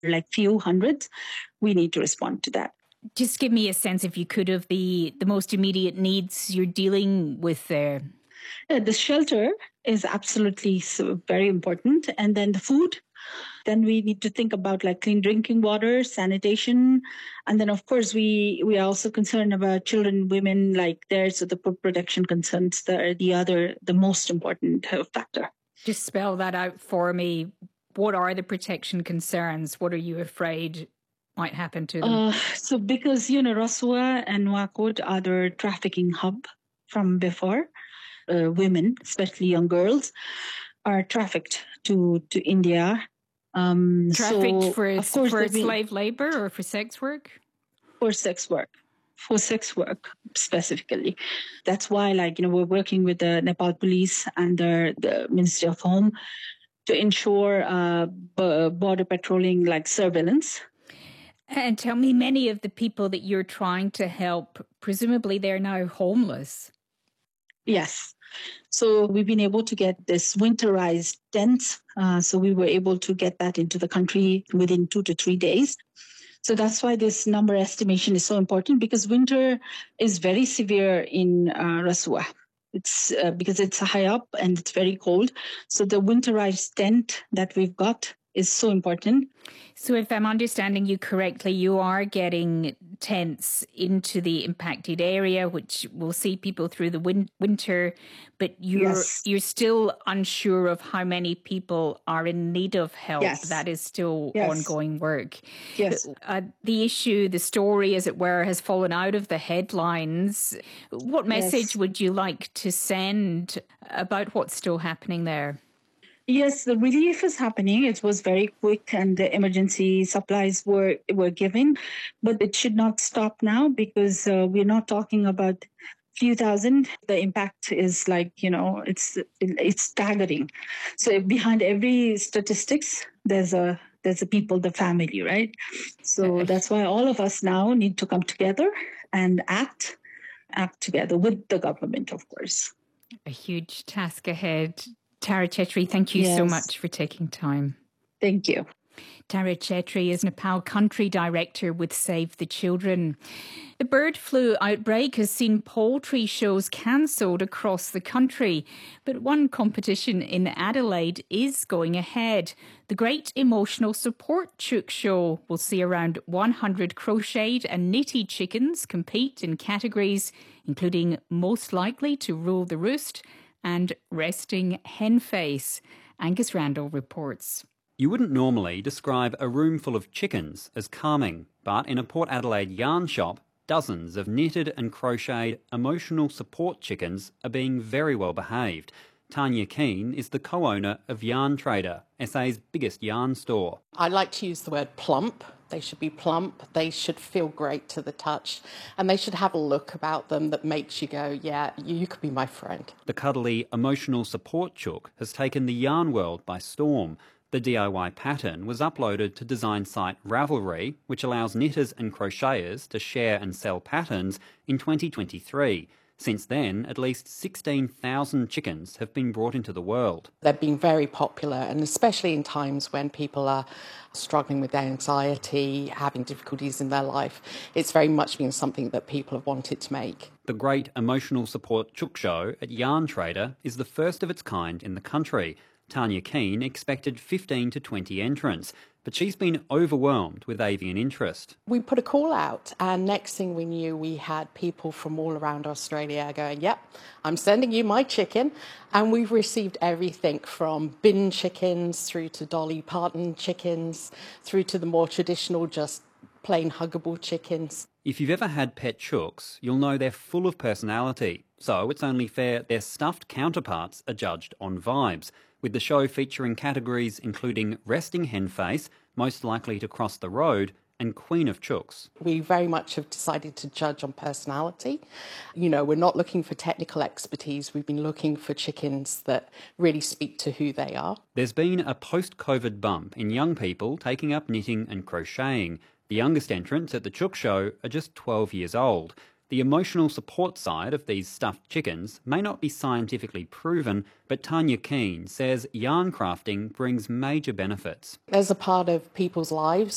like few hundreds, we need to respond to that. Just give me a sense, if you could, of the most immediate needs you're dealing with there. The shelter is absolutely very important. And then the food. Then we need to think about like clean drinking water, sanitation. And then, of course, we are also concerned about children, women, like there's the protection concerns that are the most important factor. Just spell that out for me. What are the protection concerns? What are you afraid might happen to them? So because, Rasuwa and Nouakchott are the trafficking hub from before. Women, especially young girls, are trafficked to India. Trafficked for slave labor or for sex work? For sex work specifically. That's why, we're working with the Nepal police and the Ministry of Home to ensure border patrolling, like surveillance. And tell me, many of the people that you're trying to help, presumably they're now homeless. Yes. So we've been able to get this winterized tents. So we were able to get that into the country within 2 to 3 days. So that's why this number estimation is so important, because winter is very severe in Rasuwa. It's because it's high up and it's very cold. So the winterized tent that we've got is so important. So if I'm understanding you correctly, you are getting tents into the impacted area, which will see people through the winter, but you're still unsure of how many people are in need of help. Yes. That is still ongoing work. Yes. The issue, the story, as it were, has fallen out of the headlines. What message would you like to send about what's still happening there? Yes, the relief is happening. It was very quick and the emergency supplies were given, but it should not stop now, because we're not talking about few thousand. The impact is it's staggering. So behind every statistics, there's a people, the family, right? So that's why all of us now need to come together and act together with the government, of course. A huge task ahead. Tara Chetri, thank you so much for taking time. Thank you. Tara Chetri is Nepal Country Director with Save the Children. The bird flu outbreak has seen poultry shows cancelled across the country, but one competition in Adelaide is going ahead. The Great Emotional Support Chook Show will see around 100 crocheted and knitted chickens compete in categories including most likely to rule the roost and resting hen face. Angus Randall reports. You wouldn't normally describe a room full of chickens as calming, but in a Port Adelaide yarn shop, dozens of knitted and crocheted emotional support chickens are being very well behaved. Tanya Keane is the co-owner of Yarn Trader, SA's biggest yarn store. I like to use the word plump. They should be plump, they should feel great to the touch, and they should have a look about them that makes you go, yeah, you could be my friend. The cuddly emotional support chook has taken the yarn world by storm. The DIY pattern was uploaded to design site Ravelry, which allows knitters and crocheters to share and sell patterns, in 2023. Since then, at least 16,000 chickens have been brought into the world. They've been very popular, and especially in times when people are struggling with anxiety, having difficulties in their life, it's very much been something that people have wanted to make. The Great Emotional Support Chook Show at Yarn Trader is the first of its kind in the country. Tanya Keane expected 15 to 20 entrants, but she's been overwhelmed with avian interest. We put a call out, and next thing we knew, we had people from all around Australia going, yep, I'm sending you my chicken. And we've received everything from bin chickens through to Dolly Parton chickens, through to the more traditional, just plain huggable chickens. If you've ever had pet chooks, you'll know they're full of personality. So it's only fair their stuffed counterparts are judged on vibes, with the show featuring categories including resting hen face, most likely to cross the road, and queen of chooks. We very much have decided to judge on personality. You know, we're not looking for technical expertise. We've been looking for chickens that really speak to who they are. There's been a post-COVID bump in young people taking up knitting and crocheting. The youngest entrants at the Chook Show are just 12 years old. The emotional support side of these stuffed chickens may not be scientifically proven, but Tanya Keane says yarn crafting brings major benefits. There's a part of people's lives